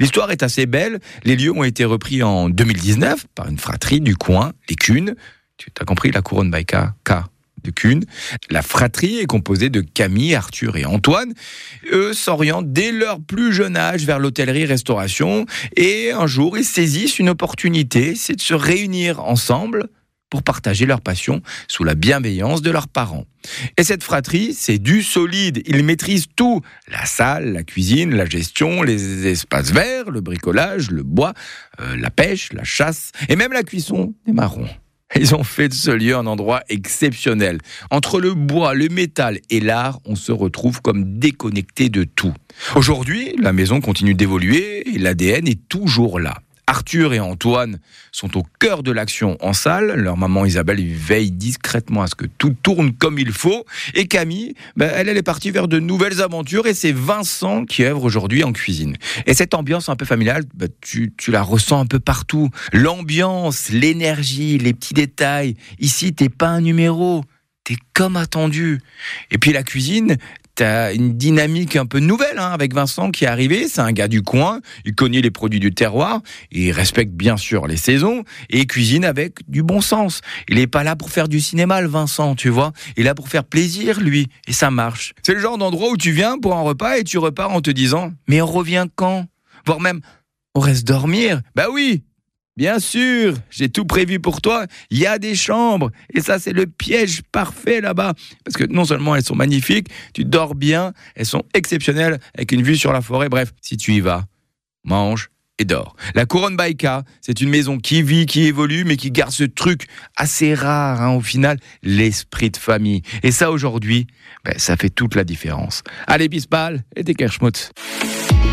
L'histoire est assez belle. Les lieux ont été repris en 2019 par une fratrie du coin, les Kuhn. Tu as compris, la couronne by K de Kuhn. La fratrie est composée de Camille, Arthur et Antoine. Eux s'orientent dès leur plus jeune âge vers l'hôtellerie-restauration et un jour, ils saisissent une opportunité, c'est de se réunir ensemble pour partager leur passion sous la bienveillance de leurs parents. Et cette fratrie, c'est du solide. Ils maîtrisent tout. La salle, la cuisine, la gestion, les espaces verts, le bricolage, le bois, la pêche, la chasse et même la cuisson des marrons. Ils ont fait de ce lieu un endroit exceptionnel. Entre le bois, le métal et l'art, on se retrouve comme déconnecté de tout. Aujourd'hui, la maison continue d'évoluer et l'ADN est toujours là. Arthur et Antoine sont au cœur de l'action en salle. Leur maman Isabelle veille discrètement à ce que tout tourne comme il faut. Et Camille, elle est partie vers de nouvelles aventures et c'est Vincent qui œuvre aujourd'hui en cuisine. Et cette ambiance un peu familiale, tu la ressens un peu partout. L'ambiance, l'énergie, les petits détails. Ici, t'es pas un numéro. T'es comme attendu. Et puis la cuisine, t'as une dynamique un peu nouvelle avec Vincent qui est arrivé. C'est un gars du coin, il connaît les produits du terroir, il respecte bien sûr les saisons et il cuisine avec du bon sens. Il est pas là pour faire du cinéma, le Vincent, tu vois. Il est là pour faire plaisir, lui, et ça marche. C'est le genre d'endroit où tu viens pour un repas et tu repars en te disant « Mais on revient quand ?» Voire même « On reste dormir ?» Bah oui, bien sûr, j'ai tout prévu pour toi. Il y a des chambres. Et ça, c'est le piège parfait là-bas. Parce que non seulement elles sont magnifiques, tu dors bien, elles sont exceptionnelles, avec une vue sur la forêt. Bref, si tu y vas, mange et dors. La couronne by K, c'est une maison qui vit, qui évolue, mais qui garde ce truc assez rare, au final, l'esprit de famille. Et ça, aujourd'hui, ça fait toute la différence. Allez, Bispal et des Kerschmutz.